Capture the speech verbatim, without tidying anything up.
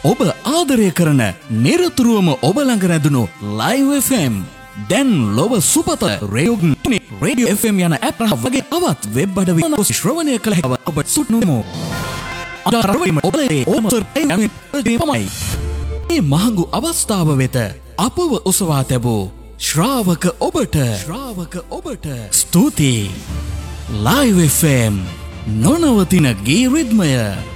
ඔබ ආදරය කරන නිරතුරුවම ඔබ ළඟ රැඳුණු Live එෆ් එම් දැන් ලොව සුපත රේඩියෝ රේඩියෝ එෆ් එම් යන ඇප් එක වගේ අවත් වෙබ් අඩවි ශ්‍රවණය කළ හැකි ඔබ සුට්නුමෝ අදාරවීම ඔබේ ඕමතර යන්නේ තමයි මේ මහඟු අවස්ථාව වෙත අපව උසවා තැබූ ශ්‍රාවක ඔබට ශ්‍රාවක ඔබට ස්තුතියි Live එෆ් එම් නොනවතින ගී රිද්මය